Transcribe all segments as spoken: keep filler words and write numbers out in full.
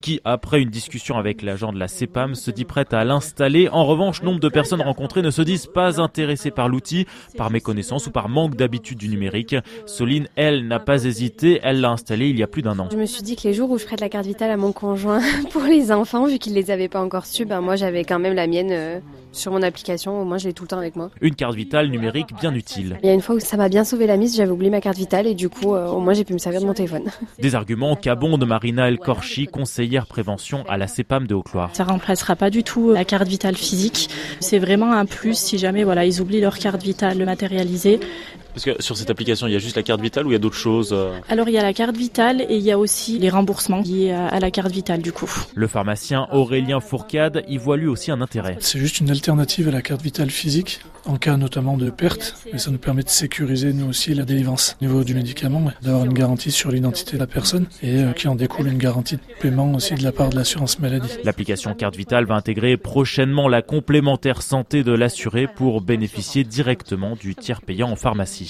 qui, après une discussion avec l'agent de la CEPAM, se dit prête à l'installer. En revanche, nombre de personnes rencontrées ne se disent pas intéressées par l'outil, par méconnaissance ou par manque d'habitude du numérique. Soline, elle, n'a pas hésité, elle l'a installé il y a plus d'un an. Je me suis dit que les jours où je prête la carte vitale à mon conjoint pour les enfants, vu qu'ils ne les avaient pas encore su, ben moi j'avais quand même la mienne euh, sur mon application, au moins je l'ai tout le temps avec moi. Une carte vitale numérique bien utile. Il y a une fois où ça m'a bien sauvé la mise, j'avais oublié ma carte vitale et du coup euh, au moins j'ai pu me servir de mon téléphone. Des arguments qu'abonde Marina El Korchi, conseillère prévention à la CEPAM de Haute-Loire. Ça remplacera pas du tout la carte vitale physique. C'est vraiment un plus si jamais voilà, ils oublient leur carte vitale matérialisée. Parce que sur cette application, il y a juste la carte vitale ou il y a d'autres choses? Alors il y a la carte vitale et il y a aussi les remboursements liés à la carte vitale du coup. Le pharmacien Aurélien Fourcade y voit lui aussi un intérêt. C'est juste une alternative à la carte vitale physique, en cas notamment de perte, et ça nous permet de sécuriser nous aussi la délivrance au niveau du médicament, d'avoir une garantie sur l'identité de la personne et qui en découle une garantie de paiement aussi de la part de l'assurance maladie. L'application Carte Vitale va intégrer prochainement la complémentaire santé de l'assuré pour bénéficier directement du tiers payant en pharmacie.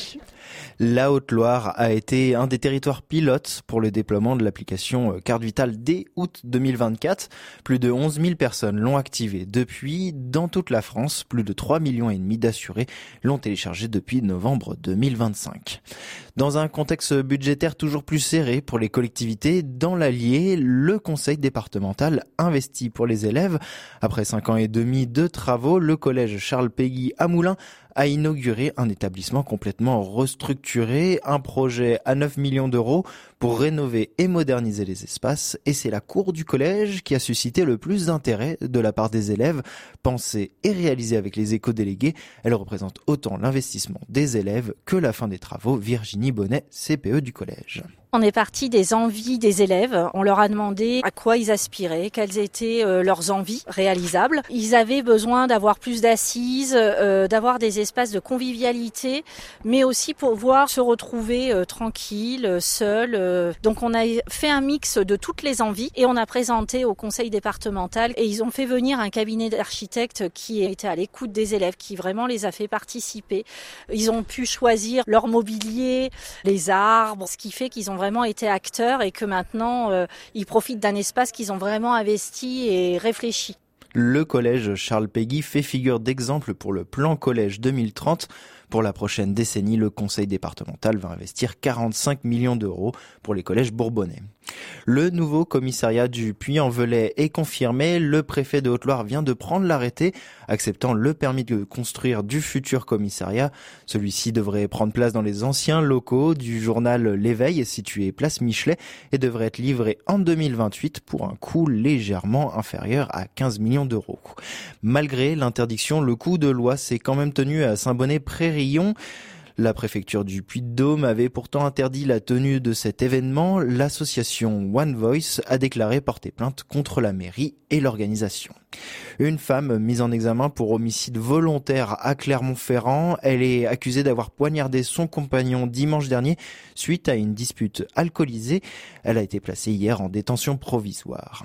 La Haute-Loire a été un des territoires pilotes pour le déploiement de l'application Carte Vitale dès août deux mille vingt-quatre. Plus de onze mille personnes l'ont activée depuis. Dans toute la France, plus de trois millions et demi d'assurés l'ont téléchargée depuis novembre deux mille vingt-cinq. Dans un contexte budgétaire toujours plus serré pour les collectivités, dans l'Allier, le conseil départemental investit pour les élèves. Après cinq ans et demi de travaux, le collège Charles Péguy à Moulins a inauguré un établissement complètement restructuré, un projet à neuf millions d'euros pour rénover et moderniser les espaces. Et c'est la cour du collège qui a suscité le plus d'intérêt de la part des élèves. Pensée et réalisée avec les éco-délégués, elle représente autant l'investissement des élèves que la fin des travaux. Virginie Bonnet, C P E du collège. On est parti des envies des élèves. On leur a demandé à quoi ils aspiraient, quelles étaient euh, leurs envies réalisables. Ils avaient besoin d'avoir plus d'assises, euh, d'avoir des espaces de convivialité, mais aussi pour pouvoir se retrouver euh, tranquille, seul. Euh. Donc on a fait un mix de toutes les envies et on a présenté au conseil départemental et ils ont fait venir un cabinet d'architectes qui était à l'écoute des élèves, qui vraiment les a fait participer. Ils ont pu choisir leur mobilier, les arbres, ce qui fait qu'ils ont vraiment été acteurs et que maintenant euh, ils profitent d'un espace qu'ils ont vraiment investi et réfléchi. Le collège Charles Péguy fait figure d'exemple pour le plan collège deux mille trente. Pour la prochaine décennie, le conseil départemental va investir quarante-cinq millions d'euros pour les collèges bourbonnais. Le nouveau commissariat du Puy-en-Velay est confirmé. Le préfet de Haute-Loire vient de prendre l'arrêté acceptant le permis de construire du futur commissariat. Celui-ci devrait prendre place dans les anciens locaux du journal L'Éveil, situé place Michelet, et devrait être livré en deux mille vingt-huit pour un coût légèrement inférieur à quinze millions d'euros. Malgré l'interdiction, le coup de loi s'est quand même tenu à Saint-Bonnet-Près-Rion. La préfecture du Puy-de-Dôme avait pourtant interdit la tenue de cet événement. L'association One Voice a déclaré porter plainte contre la mairie et l'organisation. Une femme mise en examen pour homicide volontaire à Clermont-Ferrand. Elle est accusée d'avoir poignardé son compagnon dimanche dernier suite à une dispute alcoolisée. Elle a été placée hier en détention provisoire.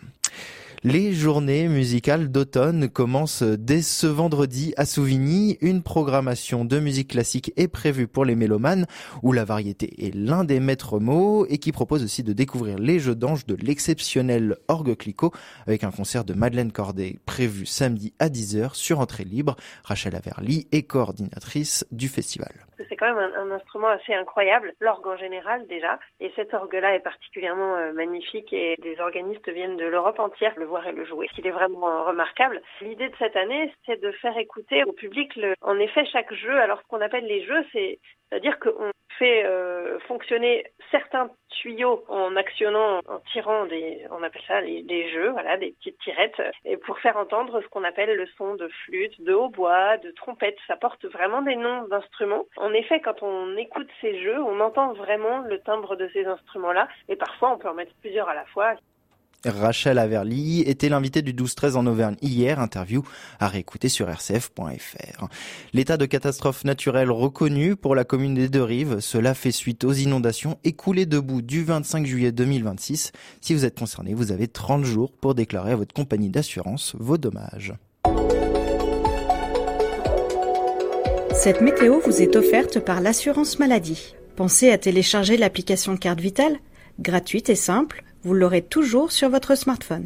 Les journées musicales d'automne commencent dès ce vendredi à Souvigny. Une programmation de musique classique est prévue pour les mélomanes, où la variété est l'un des maîtres mots et qui propose aussi de découvrir les jeux d'anges de l'exceptionnel Orgue Clicquot avec un concert de Madeleine Corday prévu samedi à dix heures sur entrée libre. Rachel Averly est coordinatrice du festival. C'est quand même un, un instrument assez incroyable, l'orgue en général déjà, et cet orgue-là est particulièrement euh, magnifique et des organistes viennent de l'Europe entière le voir et le jouer, ce qui est vraiment euh, remarquable. L'idée de cette année, c'est de faire écouter au public, le, en effet, chaque jeu. Alors ce qu'on appelle les jeux, c'est, c'est-à-dire qu'on fait euh, fonctionner certains tuyaux en actionnant, en tirant des, on appelle ça les, des jeux, voilà, des petites tirettes, et pour faire entendre ce qu'on appelle le son de flûte, de hautbois, de trompette. Ça porte vraiment des noms d'instruments. En effet, quand on écoute ces jeux, on entend vraiment le timbre de ces instruments-là, et parfois on peut en mettre plusieurs à la fois. Rachel Averly était l'invitée du douze treize en Auvergne hier, interview à réécouter sur r c f point f r. L'état de catastrophe naturelle reconnu pour la commune des Deux-Rives, cela fait suite aux inondations écoulées de boue du vingt-cinq juillet deux mille vingt-six. Si vous êtes concerné, vous avez trente jours pour déclarer à votre compagnie d'assurance vos dommages. Cette météo vous est offerte par l'assurance maladie. Pensez à télécharger l'application Carte Vitale, gratuite et simple. vous l'aurez toujours sur votre smartphone.